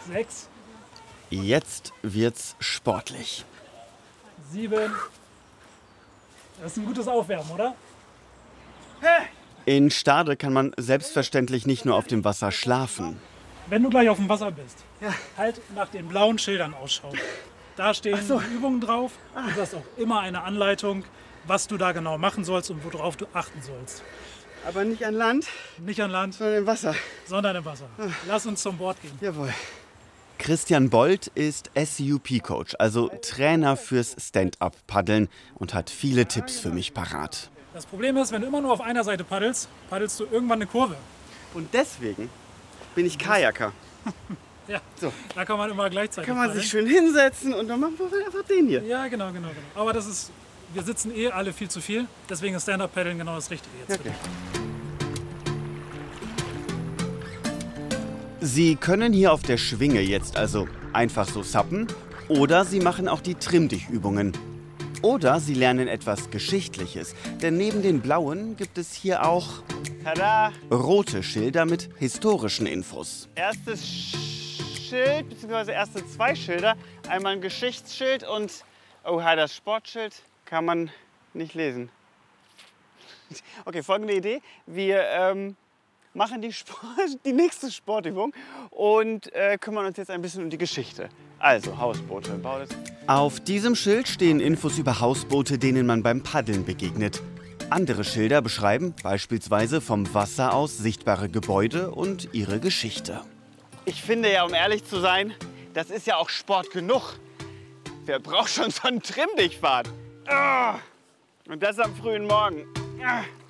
6, Jetzt wird's sportlich. 7. Das ist ein gutes Aufwärmen, oder? In Stade kann man selbstverständlich nicht nur auf dem Wasser schlafen. Wenn du gleich auf dem Wasser bist, halt nach den blauen Schildern Ausschau. Da stehen die Übungen drauf und du hast auch immer eine Anleitung, was du da genau machen sollst und worauf du achten sollst. Aber nicht an Land, Nicht an Land, sondern im Wasser. sondern im Wasser. Lass uns zum Bord gehen. Jawohl. Christian Bold ist SUP-Coach, also Trainer fürs Stand-up-Paddeln und hat viele Tipps für mich parat. Das Problem ist, wenn du immer nur auf einer Seite paddelst, paddelst du irgendwann eine Kurve. Und deswegen bin ich Kajaker. Ja, So. da kann man immer gleichzeitig Kann man paddeln. sich schön hinsetzen und dann machen wir einfach den hier. Ja, genau. Aber das ist, wir sitzen alle viel zu viel. Deswegen ist Stand-Up-Paddeln genau das Richtige jetzt. Okay. Sie können hier auf der Schwinge jetzt also einfach so sappen oder Sie machen auch die Trimm-Dich-Übungen. Oder Sie lernen etwas Geschichtliches, denn neben den blauen gibt es hier auch Tada! rote Schilder mit historischen Infos. Erstes Schild, beziehungsweise erste 2 Schilder. Einmal ein Geschichtsschild und das Sportschild kann man nicht lesen. Okay, folgende Idee. Wir machen die nächste Sportübung und kümmern uns jetzt ein bisschen um die Geschichte. Also Hausboote. Auf diesem Schild stehen Infos über Hausboote, denen man beim Paddeln begegnet. Andere Schilder beschreiben beispielsweise vom Wasser aus sichtbare Gebäude und ihre Geschichte. Ich finde ja, um ehrlich zu sein, das ist ja auch Sport genug. Wer braucht schon so einen Trimm-Dich-Fahrt? Und das am frühen Morgen.